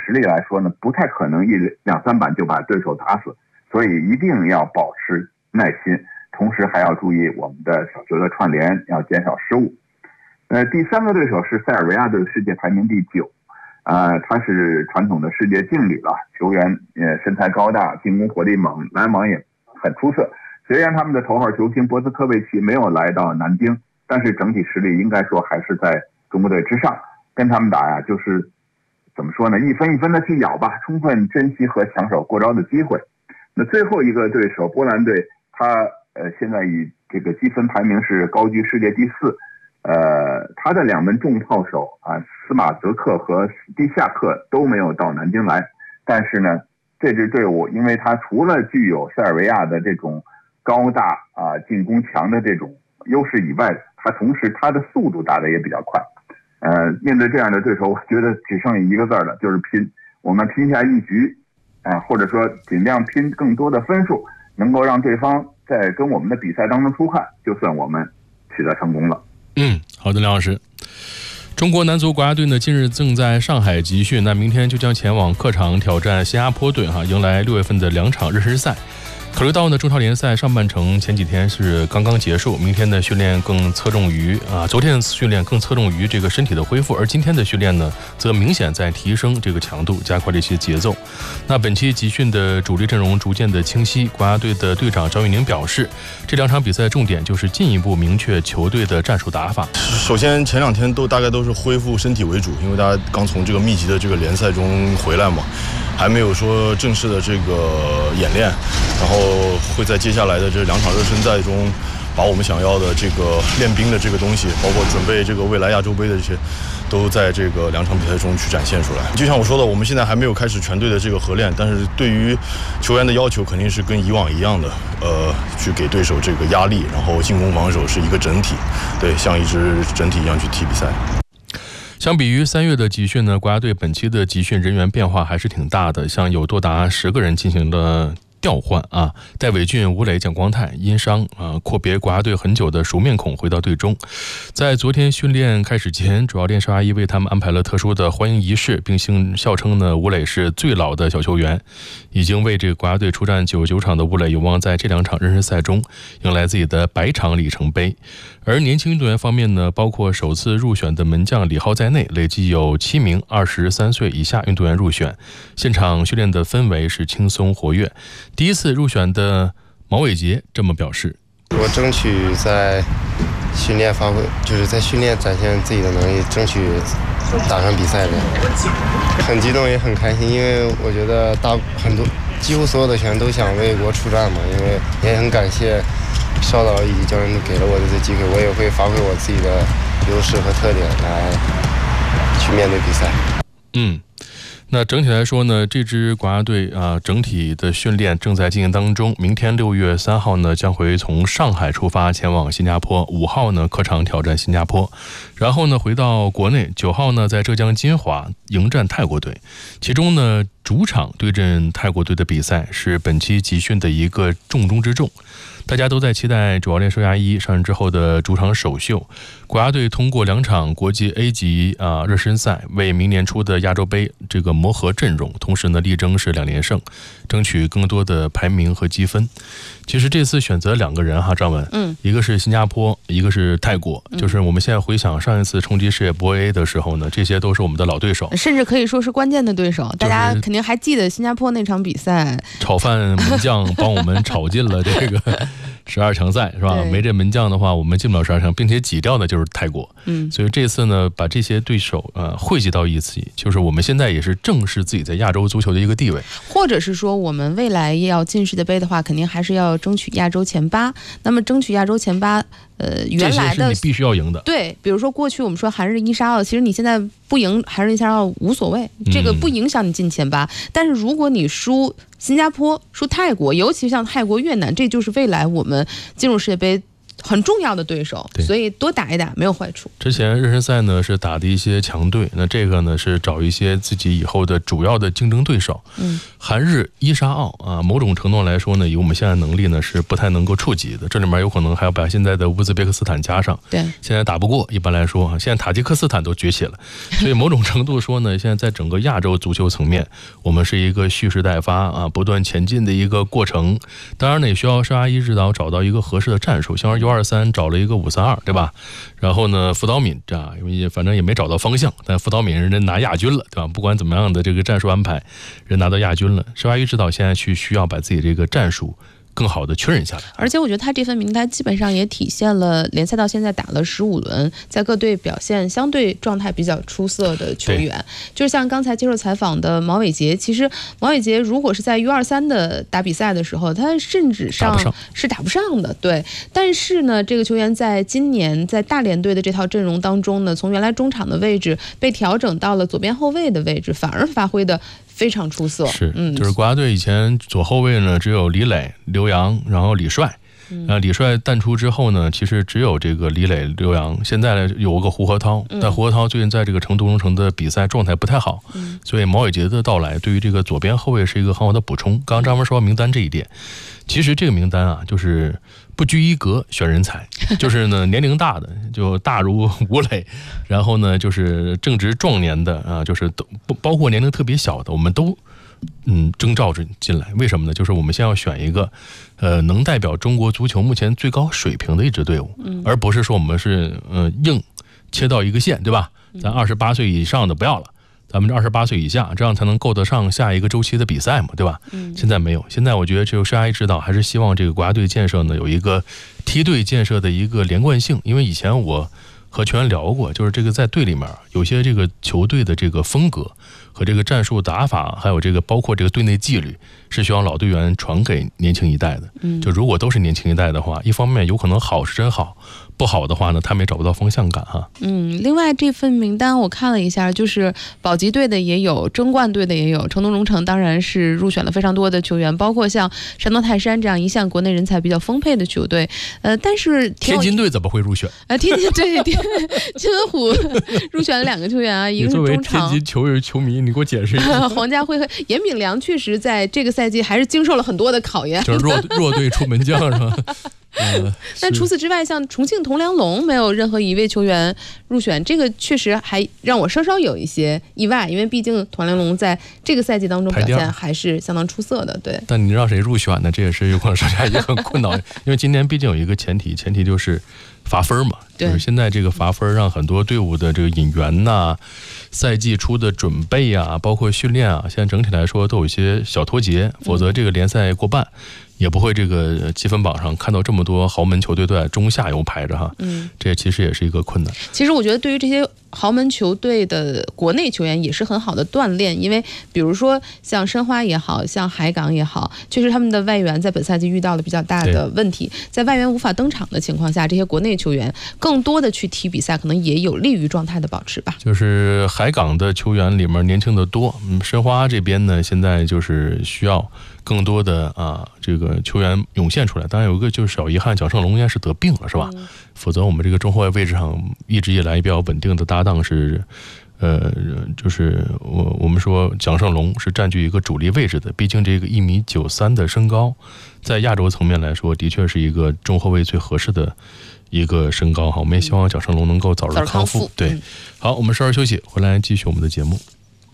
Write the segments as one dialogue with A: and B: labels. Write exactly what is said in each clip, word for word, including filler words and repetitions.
A: 实力来说呢，不太可能一两三板就把对手打死，所以一定要保持耐心，同时还要注意我们的小球的串联，要减少失误。呃，第三个对手是塞尔维亚队，世界排名第九，呃，他是传统的世界劲旅了，球员呃身材高大，进攻火力猛，拦网也很出色。虽然他们的头号球星博斯科维奇没有来到南京，但是整体实力应该说还是在中国队之上。跟他们打呀，就是怎么说呢，一分一分的去咬吧，充分珍惜和抢手过招的机会。那最后一个对手波兰队，他呃现在以这个积分排名是高居世界第四。呃，他的两门重炮手啊，斯马泽克和斯蒂夏克都没有到南京来。但是呢，这支队伍因为他除了具有塞尔维亚的这种高大啊进攻强的这种优势以外，他同时他的速度打得也比较快。呃，面对这样的对手，我觉得只剩一个字了，就是拼。我们拼下一局，啊、呃，或者说尽量拼更多的分数，能够让对方在跟我们的比赛当中出汗，就算我们取得成功了。
B: 嗯，好的，梁老师。中国男足国家队呢，近日正在上海集训，那明天就将前往客场挑战新加坡队哈，迎来六月份的两场热身赛。考虑到呢，中超联赛上半程前几天是刚刚结束，明天的训练更侧重于啊，昨天的训练更侧重于这个身体的恢复，而今天的训练呢，则明显在提升这个强度，加快了一些节奏。那本期集训的主力阵容逐渐的清晰，国家队的队长张玉宁表示，这两场比赛重点就是进一步明确球队的战术打法。
C: 首先前两天都大概都是恢复身体为主，因为大家刚从这个密集的这个联赛中回来嘛，还没有说正式的这个演练，然后会在接下来的这两场热身赛中，把我们想要的这个练兵的这个东西，包括准备这个未来亚洲杯的这些，都在这个两场比赛中去展现出来。就像我说的，我们现在还没有开始全队的这个合练，但是对于球员的要求肯定是跟以往一样的，呃，去给对手这个压力，然后进攻防守是一个整体，对，像一支整体一样去踢比赛。
B: 相比于三月的集训呢，国家队本期的集训人员变化还是挺大的，像有多达十个人进行了调换啊，戴伟俊、吴磊、蒋光太因伤啊阔别国家队很久的熟面孔回到队中。在昨天训练开始前，主教练邵亚一为他们安排了特殊的欢迎仪式，并笑称呢吴磊是最老的小球员。已经为这个国家队出战九十九场的吴磊有望在这两场热身赛中迎来自己的百场里程碑。而年轻运动员方面呢，包括首次入选的门将李浩在内，累计有七名二十三岁以下运动员入选。现场训练的氛围是轻松活跃。第一次入选的毛伟杰这么表示：
D: 我争取在训练发挥，就是在训练展现自己的能力，争取打上比赛的。很激动也很开心，因为我觉得大很多几乎所有的球员都想为国出战嘛，因为也很感谢邵导以及教练给了我这次机会，我也会发挥我自己的优势和特点来去面对比赛。
B: 嗯。那整体来说呢，这支国家队啊，整体的训练正在进行当中。明天六月三号呢，将会从上海出发前往新加坡，五号呢客场挑战新加坡，然后呢回到国内，九号呢在浙江金华迎战泰国队。其中呢，主场对阵泰国队的比赛是本期集训的一个重中之重。大家都在期待主教练邵亚一上任之后的主场首秀。国家队通过两场国际 A 级啊热身赛，为明年初的亚洲杯这个磨合阵容，同时呢力争是两连胜，争取更多的排名和积分。其实这次选择两个人哈，张文，
E: 嗯，
B: 一个是新加坡，一个是泰国。
E: 嗯、
B: 就是我们现在回想上一次冲击世界波 A 的时候呢，这些都是我们的老对手，
E: 甚至可以说是关键的对手。就是、大家肯定还记得新加坡那场比赛，
B: 炒饭门将帮我们炒进了这个十二强赛是吧？没这门将的话，我们进不了十二强，并且挤掉的就是泰国。
E: 嗯，
B: 所以这次呢，把这些对手呃汇集到一起，就是我们现在也是正视自己在亚洲足球的一个地位，
E: 或者是说我们未来要进世界杯的话，肯定还是要争取亚洲前八。那么争取亚洲前八，呃，原来的
B: 这些是你必须要赢的。
E: 对，比如说过去我们说韩日一杀二，其实你现在不赢韩日一杀二无所谓，这个不影响你进前八。嗯、但是如果你输新加坡、输泰国，尤其像泰国、越南，这就是未来我们进入世界杯很重要的对手，所以多打一打没有坏处。
B: 之前热身赛呢是打的一些强队，那这个呢是找一些自己以后的主要的竞争对手。嗯，韩日伊沙奥啊，某种程度来说呢，以我们现在能力呢是不太能够触及的，这里面有可能还要把现在的乌兹别克斯坦加上。
E: 对，
B: 现在打不过，一般来说啊，现在塔吉克斯坦都崛起了，所以某种程度说呢，现在在整个亚洲足球层面，我们是一个蓄势待发啊，不断前进的一个过程。当然呢，也需要施阿伊指导找到一个合适的战术，像 U 二三找了一个五三二，对吧？然后呢，辅导敏这因为反正也没找到方向，但辅导敏人家拿亚军了，对吧？不管怎么样的这个战术安排，人拿到亚军了。施阿伊指导现在去需要把自己这个战术更好的确认下来。
E: 而且我觉得他这份名单基本上也体现了联赛到现在打了十五轮，在各队表现相对状态比较出色的球员。就是像刚才接受采访的毛伟杰，其实毛伟杰如果是在 U 二三 的打比赛的时候，他甚至上是打不上的，对。但是呢，这个球员在今年在大连队的这套阵容当中呢，从原来中场的位置被调整到了左边后卫的位置，反而发挥的非常出色。
B: 是，嗯，就是国家队以前左后卫呢只有李磊、刘洋，然后李帅。呃，李帅淡出之后呢，其实只有这个李磊、刘洋。现在呢有个胡河涛，但胡河涛最近在这个成都中城的比赛状态不太好，嗯、所以毛伟杰的到来对于这个左边后卫是一个很好的补充。刚刚张文说名单这一点，其实这个名单啊，就是不拘一格选人才，就是呢年龄大的就大如吴磊，然后呢就是正值壮年的啊，就是都包括年龄特别小的，我们都。嗯，征召着进来，为什么呢？就是我们先要选一个，呃，能代表中国足球目前最高水平的一支队伍，嗯、而不是说我们是呃硬切到一个线，对吧？咱二十八岁以上的不要了，咱们这二十八岁以下，这样才能够得上下一个周期的比赛嘛，对吧？嗯、现在没有，现在我觉得这个施阿伊指导还是希望这个国家队建设呢有一个梯队建设的一个连贯性，因为以前我和球员聊过，就是这个在队里面有些这个球队的这个风格和这个战术打法，还有这个包括这个队内纪律，是希望老队员传给年轻一代的。嗯，就如果都是年轻一代的话，一方面有可能好是真好，不好的话呢，他们也找不到方向感哈。
E: 嗯，另外这份名单我看了一下，就是保级队的也有，争冠队的也有，成都荣城当然是入选了非常多的球员，包括像山东泰山这样一向国内人才比较丰沛的球队。呃，但是
B: 天津队怎么会入选？
E: 啊，天津队天文虎入选了两个球员啊，一个是中场。
B: 天津球员球迷，你给我解释一下。
E: 黄家辉和严炳良确实在这个赛季还是经受了很多的考验，
B: 就是弱弱队出门将是吧？
E: 呃、但除此之外，像重庆铜梁龙没有任何一位球员入选，这个确实还让我稍稍有一些意外，因为毕竟铜梁龙在这个赛季当中表现还是相当出色的。对，
B: 但你让谁入选呢？这也是有可能大家也很困扰，因为今年毕竟有一个前提，前提就是罚分嘛，就是现在这个罚分让很多队伍的这个引援呐、啊、赛季初的准备啊，包括训练啊，现在整体来说都有一些小脱节，否则这个联赛过半。也不会这个积分榜上看到这么多豪门球队都在中下游排着哈，嗯，这其实也是一个困难。
E: 其实我觉得对于这些豪门球队的国内球员也是很好的锻炼，因为比如说像申花也好，像海港也好，确实他们的外援在本赛季遇到了比较大的问题，在外援无法登场的情况下，这些国内球员更多的去踢比赛，可能也有利于状态的保持吧。
B: 就是海港的球员里面年轻的多，嗯，申花这边呢现在就是需要更多的啊这个球员涌现出来。当然有一个就是小遗憾，蒋胜龙应该是得病了是吧？嗯、否则我们这个中后卫位置上一直以来比较稳定的搭档是，呃，就是我我们说蒋胜龙是占据一个主力位置的。毕竟这个一米九三的身高，在亚洲层面来说，的确是一个中后卫最合适的一个身高哈。我们也希望蒋胜龙能够早日康复。
E: 嗯、
B: 对，好，我们稍事休息，回来继续我们的节目。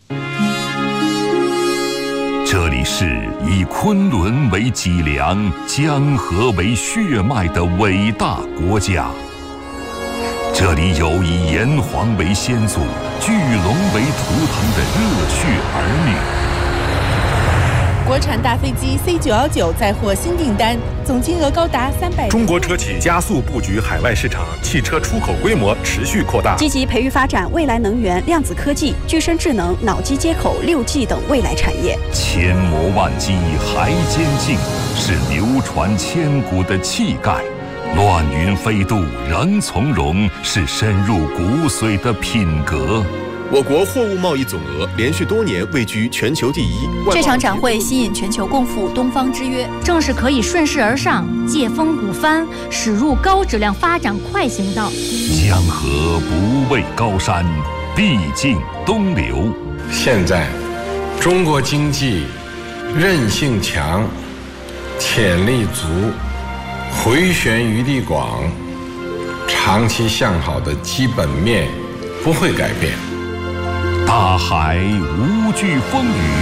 F: 这里是以昆仑为脊梁、江河为血脉的伟大国家。这里有以炎黄为先祖、巨龙为图腾的热血儿女。
G: 国产大飞机 C 九一九再获新订单，总金额高达三百。
H: 中国车企加速布局海外市场，汽车出口规模持续扩大，
I: 积极培育发展未来能源、量子科技、具身智能、脑机接口、六 G 等未来产业。
F: 千磨万击还坚劲，是流传千古的气概；乱云飞渡仍从容，是深入骨髓的品格。
J: 我国货物贸易总额连续多年位居全球第一。
K: 这场展会吸引全球共赴东方之约，
L: 正是可以顺势而上，借风鼓帆，驶入高质量发展快行道。
F: 江河不畏高山，必尽东流。
M: 现在，中国经济韧性强，潜力足，回旋余地广，长期向好的基本面不会改变。
F: 大海无惧风雨，